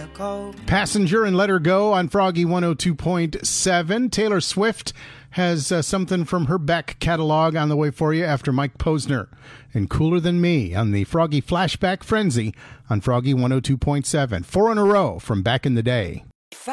Passenger and Let Her Go on Froggy 102.7. Taylor Swift has something from her back catalog on the way for you after Mike Posner and Cooler Than Me on the Froggy Flashback Frenzy on Froggy 102.7. 4 in a row from back in the day.